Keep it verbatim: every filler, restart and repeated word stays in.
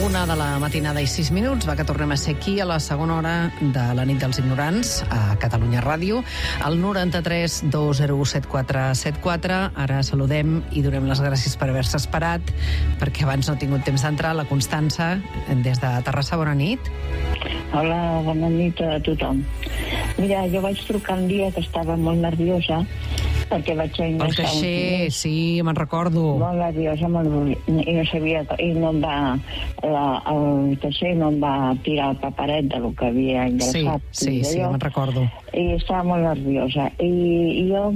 Una de la matinada i sis minuts. Va que tornem a ser aquí a la segona hora de la nit dels ignorants a Catalunya Ràdio, al noranta-tres dos zero u set quatre set quatre. Ara saludem i donem les gràcies per haver-se esperat, perquè abans no he tingut temps d'entrar. La Constança, des de Terrassa, bona nit. Hola, bona nit a tothom. Mira, jo vaig trucar un dia que estava molt nerviosa perquè vaig a ingressar... El caixer, sí, me'n recordo. Molt nerviosa, molt... i no sabia... I no em va... La, el caixer no em va tirar el paperet del que havia ingressat. Sí, sí, sí, me'n recordo. I estava molt nerviosa. I, i jo